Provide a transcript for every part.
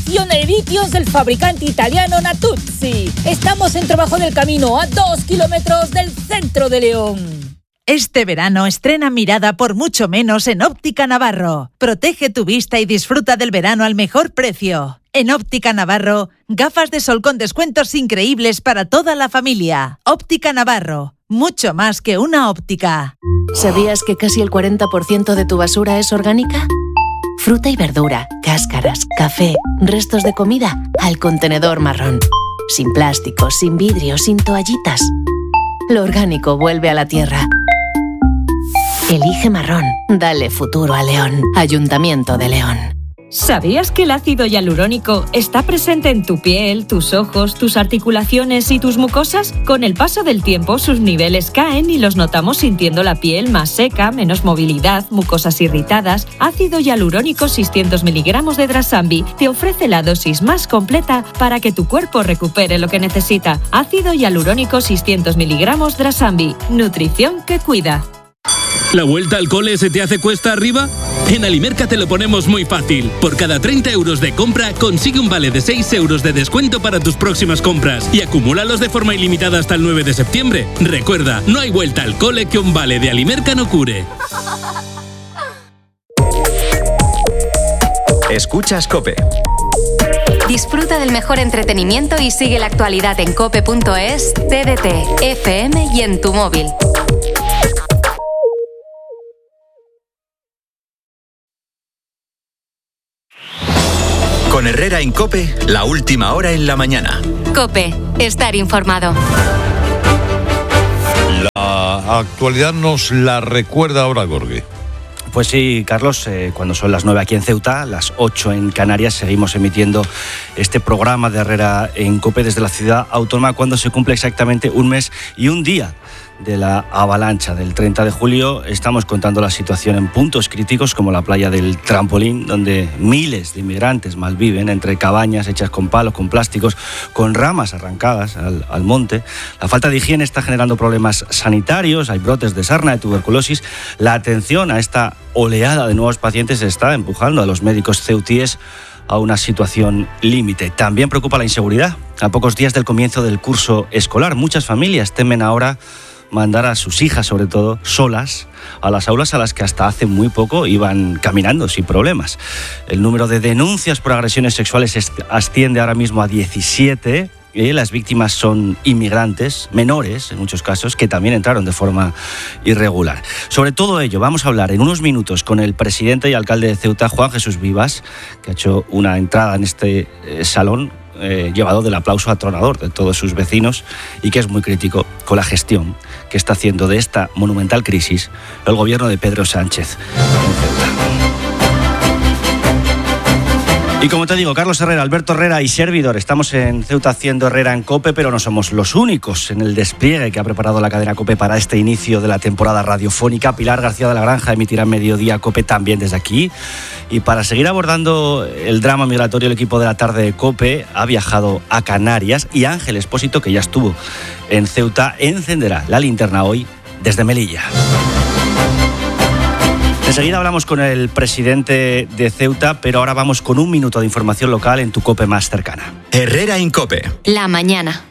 pioneritios del fabricante italiano Natuzzi. Estamos en Trabajo del Camino, a 2 kilómetros del centro de León. Este verano estrena mirada por mucho menos en Óptica Navarro. Protege tu vista y disfruta del verano al mejor precio. En Óptica Navarro, gafas de sol con descuentos increíbles para toda la familia. Óptica Navarro, mucho más que una óptica. ¿Sabías que casi el 40% de tu basura es orgánica? Fruta y verdura, cáscaras, café, restos de comida, al contenedor marrón. Sin plástico, sin vidrio, sin toallitas. Lo orgánico vuelve a la tierra. Elige marrón. Dale futuro a León. Ayuntamiento de León. ¿Sabías que el ácido hialurónico está presente en tu piel, tus ojos, tus articulaciones y tus mucosas? Con el paso del tiempo, sus niveles caen y los notamos sintiendo la piel más seca, menos movilidad, mucosas irritadas. Ácido hialurónico 600 miligramos de Drasambi te ofrece la dosis más completa para que tu cuerpo recupere lo que necesita. Ácido hialurónico 600 miligramos Drasambi. Nutrición que cuida. ¿La vuelta al cole se te hace cuesta arriba? En Alimerka te lo ponemos muy fácil. Por cada 30 euros de compra, consigue un vale de 6 euros de descuento para tus próximas compras y acumúlalos de forma ilimitada hasta el 9 de septiembre. Recuerda, no hay vuelta al cole que un vale de Alimerka no cure. Escuchas COPE. Disfruta del mejor entretenimiento y sigue la actualidad en cope.es, TDT, FM y en tu móvil. Con Herrera en COPE, la última hora en la mañana. COPE, estar informado. La actualidad nos la recuerda ahora Gorgui. Pues sí, Carlos, cuando son las 9 aquí en Ceuta, las 8 en Canarias, seguimos emitiendo este programa de Herrera en COPE desde la ciudad autónoma cuando se cumple exactamente un mes y un día de la avalancha del 30 de julio. Estamos contando la situación en puntos críticos como la playa del Trampolín, donde miles de inmigrantes malviven entre cabañas hechas con palos, con plásticos, con ramas arrancadas al monte. La falta de higiene está generando problemas sanitarios, hay brotes de sarna, de tuberculosis. La atención a esta oleada de nuevos pacientes está empujando a los médicos ceutíes a una situación límite. También preocupa la inseguridad. A pocos días del comienzo del curso escolar, muchas familias temen ahora mandar a sus hijas, sobre todo, solas a las aulas a las que hasta hace muy poco iban caminando sin problemas. El número de denuncias por agresiones sexuales asciende ahora mismo a 17. Las víctimas son inmigrantes, menores en muchos casos, que también entraron de forma irregular. Sobre todo ello vamos a hablar en unos minutos con el presidente y alcalde de Ceuta, Juan Jesús Vivas, que ha hecho una entrada en este salón llevado del aplauso atronador de todos sus vecinos y que es muy crítico con la gestión que está haciendo de esta monumental crisis el gobierno de Pedro Sánchez en Ceuta. Y como te digo, Carlos Herrera, Alberto Herrera y servidor, estamos en Ceuta haciendo Herrera en COPE, pero no somos los únicos en el despliegue que ha preparado la cadena COPE para este inicio de la temporada radiofónica. Pilar García de la Granja emitirá Mediodía COPE también desde aquí. Y para seguir abordando el drama migratorio, el equipo de la tarde de COPE ha viajado a Canarias y Ángel Expósito, que ya estuvo en Ceuta, encenderá la linterna hoy desde Melilla. Enseguida hablamos con el presidente de Ceuta, pero ahora vamos con un minuto de información local en tu COPE más cercana. Herrera en COPE. La mañana.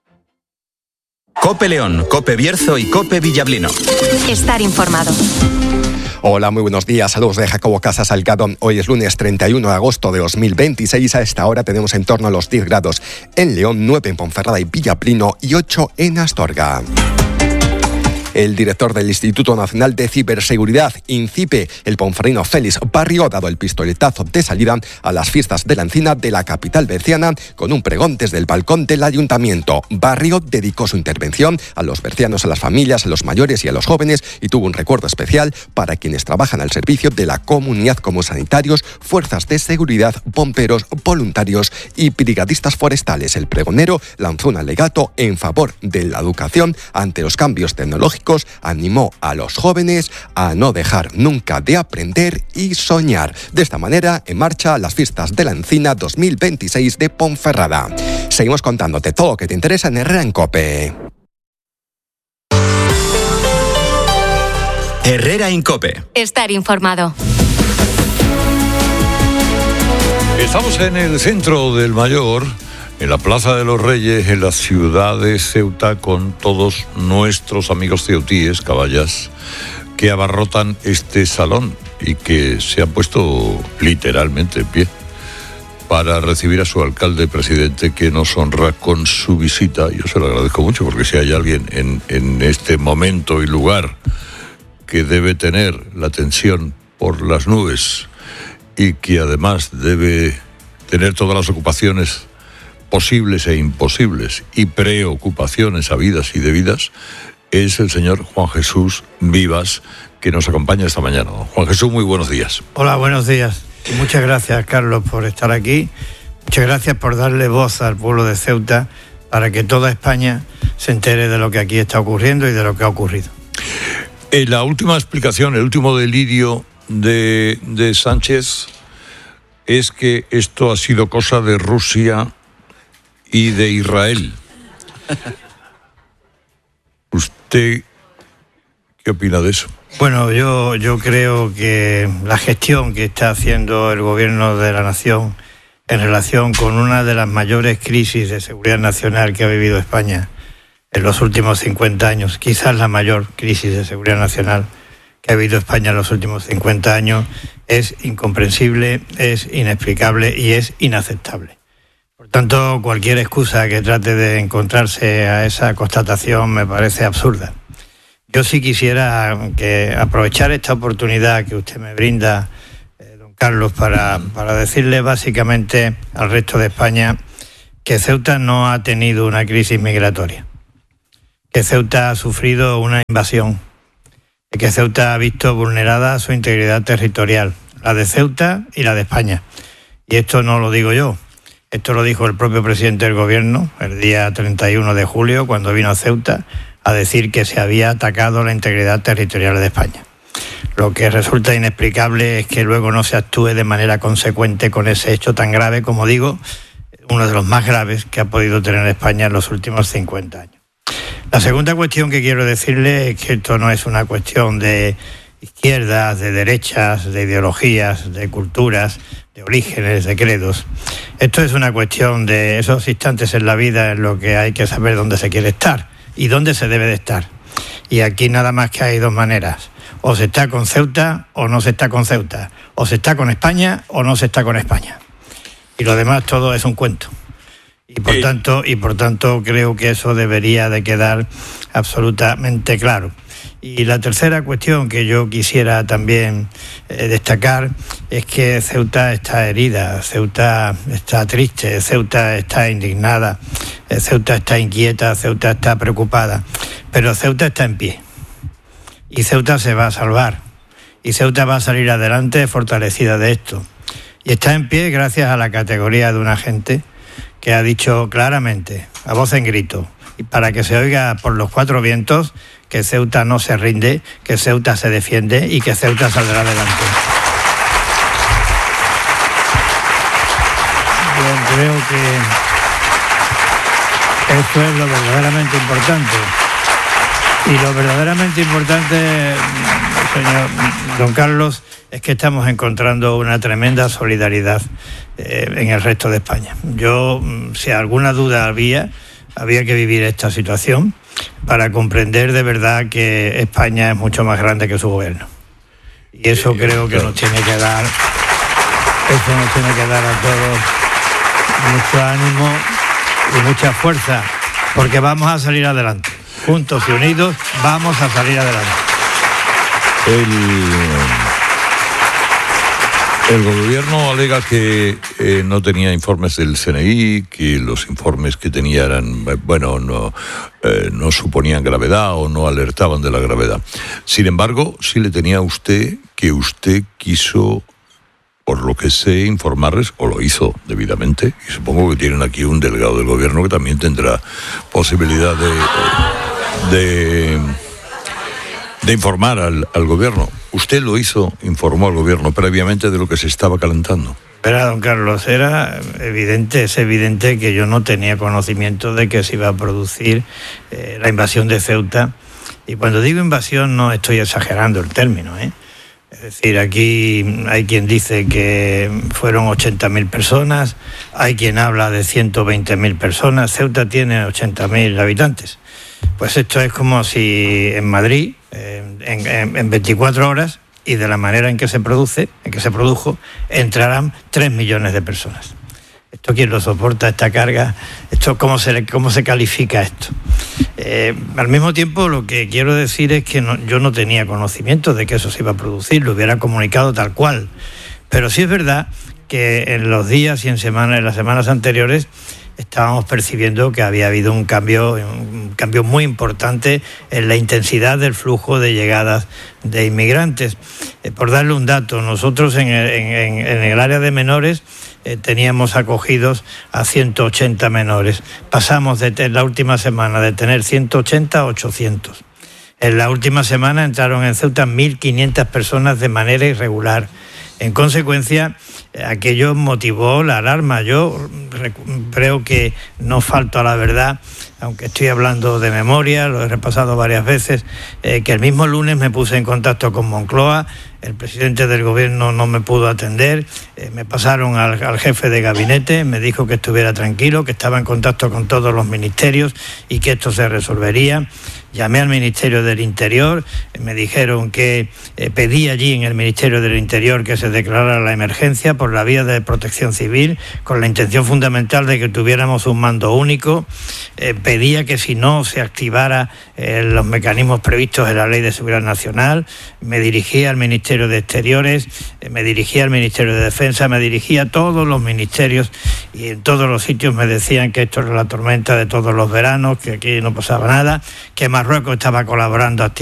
COPE León, COPE Bierzo y COPE Villablino. Estar informado. Hola, muy buenos días. Saludos de Jacobo Casas Salgado. Hoy es lunes 31 de agosto de 2026. A esta hora tenemos en torno a los 10 grados en León, 9 en Ponferrada y Villablino y 8 en Astorga. El director del Instituto Nacional de Ciberseguridad, INCIPE, el ponferrino Félix Barrio, ha dado el pistoletazo de salida a las fiestas de la Encina de la capital berciana con un pregón desde el balcón del ayuntamiento. Barrio dedicó su intervención a los bercianos, a las familias, a los mayores y a los jóvenes y tuvo un recuerdo especial para quienes trabajan al servicio de la comunidad como sanitarios, fuerzas de seguridad, bomberos, voluntarios y brigadistas forestales. El pregonero lanzó un alegato en favor de la educación ante los cambios tecnológicos, animó a los jóvenes a no dejar nunca de aprender y soñar. De esta manera, en marcha las fiestas de la Encina 2026 de Ponferrada. Seguimos contándote todo lo que te interesa en Herrera en COPE. Herrera en COPE. Estar informado. Estamos en el centro del Mayor, en la Plaza de los Reyes, en la ciudad de Ceuta, con todos nuestros amigos ceutíes, caballas, que abarrotan este salón y que se han puesto literalmente en pie para recibir a su alcalde presidente, que nos honra con su visita. Yo se lo agradezco mucho, porque si hay alguien en este momento y lugar que debe tener la atención por las nubes y que además debe tener todas las ocupaciones posibles e imposibles y preocupaciones habidas y debidas, es el señor Juan Jesús Vivas, que nos acompaña esta mañana. Juan Jesús, muy buenos días. Hola, buenos días. Y muchas gracias, Carlos, por estar aquí. Muchas gracias por darle voz al pueblo de Ceuta para que toda España se entere de lo que aquí está ocurriendo y de lo que ha ocurrido. La última explicación, el último delirio de Sánchez es que esto ha sido cosa de Rusia y de Israel. ¿Usted qué opina de eso? Bueno, yo creo que la gestión que está haciendo el gobierno de la nación en relación con una de las mayores crisis de seguridad nacional que ha vivido España en los últimos 50 años, quizás la mayor crisis de seguridad nacional que ha vivido España en los últimos 50 años, es incomprensible, es inexplicable y es inaceptable. Por tanto, cualquier excusa que trate de encontrarse a esa constatación me parece absurda. Yo sí quisiera aprovechar esta oportunidad que usted me brinda, don Carlos, para decirle básicamente al resto de España que Ceuta no ha tenido una crisis migratoria, que Ceuta ha sufrido una invasión, que Ceuta ha visto vulnerada su integridad territorial, la de Ceuta y la de España. Y esto no lo digo yo, esto lo dijo el propio presidente del gobierno el día 31 de julio, cuando vino a Ceuta a decir que se había atacado la integridad territorial de España. Lo que resulta inexplicable es que luego no se actúe de manera consecuente con ese hecho tan grave, como digo, uno de los más graves que ha podido tener España en los últimos 50 años. La segunda cuestión que quiero decirle es que esto no es una cuestión de izquierdas, de derechas, de ideologías, de culturas, de orígenes, de credos. Esto es una cuestión de esos instantes en la vida en los que hay que saber dónde se quiere estar y dónde se debe de estar. Y aquí nada más que hay dos maneras: o se está con Ceuta o no se está con Ceuta, o se está con España o no se está con España. Y lo demás todo es un cuento. Y por tanto creo que eso debería de quedar absolutamente claro. Y la tercera cuestión que yo quisiera también destacar es que Ceuta está herida, Ceuta está triste, Ceuta está indignada, Ceuta está inquieta, Ceuta está preocupada, pero Ceuta está en pie y Ceuta se va a salvar y Ceuta va a salir adelante fortalecida de esto. Y está en pie gracias a la categoría de una gente que ha dicho claramente, a voz en grito, y para que se oiga por los cuatro vientos, que Ceuta no se rinde, que Ceuta se defiende y que Ceuta saldrá adelante. Yo creo que esto es lo verdaderamente importante. Y lo verdaderamente importante, señor don Carlos, es que estamos encontrando una tremenda solidaridad en el resto de España. Yo, si alguna duda había que vivir esta situación para comprender de verdad que España es mucho más grande que su gobierno. Y eso creo que nos tiene que dar a todos mucho ánimo y mucha fuerza, porque vamos a salir adelante. Juntos y unidos vamos a salir adelante. El gobierno alega que no tenía informes del CNI, que los informes que tenía eran, no suponían gravedad o no alertaban de la gravedad. Sin embargo, sí le tenía a usted que usted quiso, por lo que sé, informarles, o lo hizo debidamente, y supongo que tienen aquí un delegado del gobierno que también tendrá posibilidad de informar al gobierno. Usted lo hizo, informó al gobierno previamente de lo que se estaba calentando. Pero, don Carlos, es evidente que yo no tenía conocimiento de que se iba a producir la invasión de Ceuta. Y cuando digo invasión no estoy exagerando el término, Es decir, aquí hay quien dice que fueron 80.000 personas, hay quien habla de 120.000 personas. Ceuta tiene 80.000 habitantes. Pues esto es como si en Madrid, en 24 horas, y de la manera en que se produjo, entrarán 3 millones de personas. ¿Esto quién lo soporta, esta carga? ¿Esto cómo se califica esto? Al mismo tiempo, lo que quiero decir es que yo no tenía conocimiento de que eso se iba a producir, lo hubiera comunicado tal cual. Pero sí es verdad que en los días y en las semanas anteriores estábamos percibiendo que había habido un cambio muy importante en la intensidad del flujo de llegadas de inmigrantes. Por darle un dato, nosotros en el área de menores teníamos acogidos a 180 menores. Pasamos en la última semana de tener 180 a 800. En la última semana entraron en Ceuta 1.500 personas de manera irregular. En consecuencia, aquello motivó la alarma. Yo creo que no falto a la verdad, aunque estoy hablando de memoria, lo he repasado varias veces, que el mismo lunes me puse en contacto con Moncloa. El presidente del gobierno no me pudo atender, me pasaron al jefe de gabinete, me dijo que estuviera tranquilo, que estaba en contacto con todos los ministerios y que esto se resolvería. Llamé al Ministerio del Interior, me dijeron que pedí allí en el Ministerio del Interior que se declarara la emergencia por la vía de protección civil, con la intención fundamental de que tuviéramos un mando único. Pedía que si no se activara los mecanismos previstos en la Ley de Seguridad Nacional. Me dirigí al Ministerio de Exteriores, me dirigí al Ministerio de Defensa, me dirigí a todos los ministerios, y en todos los sitios me decían que esto era la tormenta de todos los veranos, que aquí no pasaba nada, que Marruecos estaba colaborando activamente